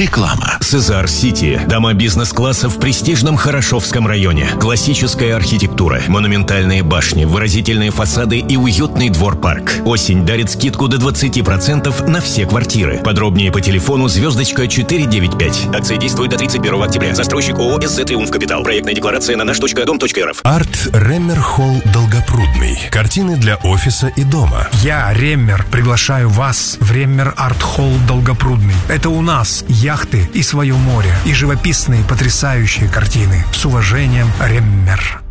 Реклама. Сезар Сити. Дома бизнес-класса в престижном Хорошевском районе. Классическая архитектура, монументальные башни, выразительные фасады и уютный двор-парк. Осень дарит скидку до 20% на все квартиры. Подробнее по телефону звездочка 495. Акция действует до 31 октября. Застройщик ООО СЗ «Триумф Капитал». Проектная декларация на наш.дом.рф. Арт Реммер Холл Долгопрудный. Картины для офиса и дома. Я, Реммер, приглашаю вас в Реммер Арт Холл Долгопрудный. Это у нас яхты и свое море, и живописные потрясающие картины. С уважением, Реммер.